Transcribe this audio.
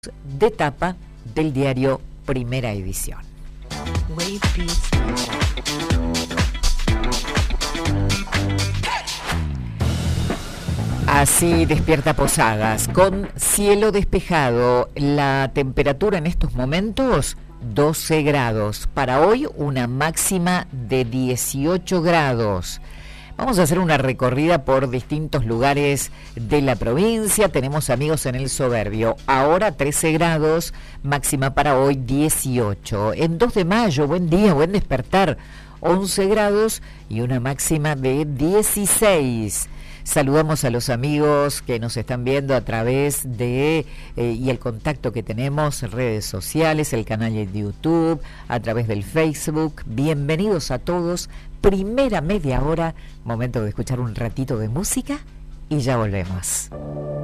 de tapa del diario Primera Edición. Así despierta Posadas, con cielo despejado. La temperatura en estos momentos, 12 grados. Para hoy, una máxima de 18 grados. Vamos a hacer una recorrida por distintos lugares de la provincia. Tenemos amigos en el Soberbio. Ahora 13 grados, máxima para hoy 18. En 2 de mayo, buen día, buen despertar. 11 grados y una máxima de 16. Saludamos a los amigos que nos están viendo a través de y el contacto que tenemos en redes sociales, el canal de YouTube, a través del Facebook. Bienvenidos a todos. Primera media hora, momento de escuchar un ratito de música y ya volvemos.